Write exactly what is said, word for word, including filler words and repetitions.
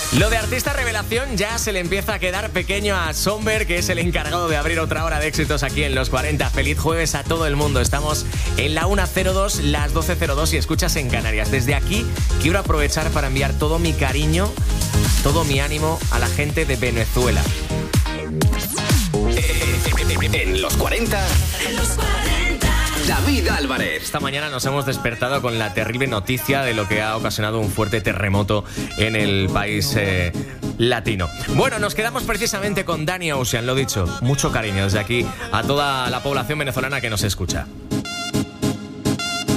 Lo de artista revelación ya se le empieza a quedar pequeño a Somber, que es el encargado de abrir otra hora de éxitos aquí en Los cuarenta. Feliz jueves a todo el mundo. Estamos en la una cero dos, las doce cero dos y escuchas en Canarias. Desde aquí quiero aprovechar para enviar todo mi cariño, todo mi ánimo a la gente de Venezuela. En Los cuarenta, en Los cuarenta, David Álvarez. Esta mañana nos hemos despertado con la terrible noticia de lo que ha ocasionado un fuerte terremoto en el país eh, latino. Bueno, nos quedamos precisamente con Danny Ocean, lo dicho, mucho cariño desde aquí a toda la población venezolana que nos escucha.